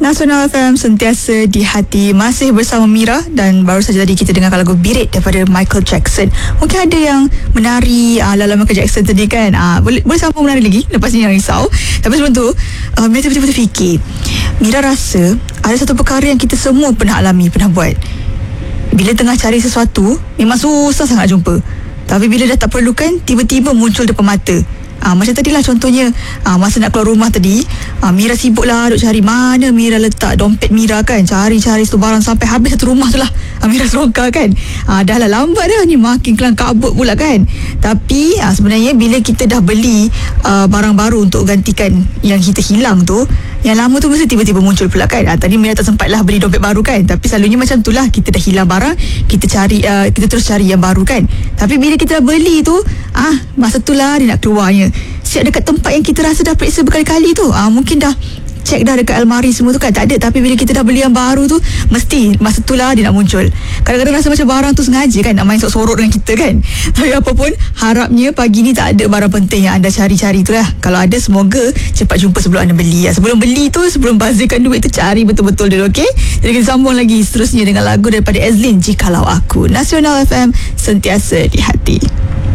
Nasional FM sentiasa di hati. Masih bersama Mira dan baru saja tadi kita dengarkan lagu Beat It daripada Michael Jackson. Mungkin ada yang menari ala Michael Jackson tadi kan. Boleh sambung menari lagi lepas ni, jangan risau. Tapi sebelum tu Mira betul-betul fikir, Mira rasa ada satu perkara yang kita semua pernah alami, pernah buat. Bila tengah cari sesuatu memang susah sangat jumpa, tapi bila dah tak perlukan, tiba-tiba muncul depan mata. Macam tadilah contohnya, masa nak keluar rumah tadi, Mira sibuk lah duk cari mana Mira letak dompet Mira kan. Cari-cari satu barang sampai habis satu rumah tu lah. Mira serongkar kan. Dah lah lambat dah ni, makin kelang kabut pula kan. Tapi sebenarnya bila kita dah beli barang baru untuk gantikan yang kita hilang tu, yang lama tu mesti tiba-tiba muncul pula kan. Tadi Mira tak sempat lah beli dompet baru kan. Tapi selalunya macam tu lah, kita dah hilang barang, kita cari, kita terus cari yang baru kan. Tapi bila kita dah beli tu, masa tu lah dia nak keluarnya. Siap dekat tempat yang kita rasa dah periksa berkali-kali tu, mungkin dah cek dah dekat almari semua tu kan, tak ada. Tapi bila kita dah beli yang baru tu, mesti masa tu lah dia nak muncul. Kadang-kadang rasa macam barang tu sengaja kan nak main sorok-sorok dengan kita kan. Tapi apapun, harapnya pagi ni tak ada barang penting yang anda cari-cari tu lah. Kalau ada, semoga cepat jumpa sebelum anda beli. Sebelum beli tu, sebelum bazirkan duit tu, cari betul-betul dulu, okey? Jadi kita sambung lagi seterusnya dengan lagu daripada Ezlin, Jikalau Aku. Nasional FM sentiasa di hati.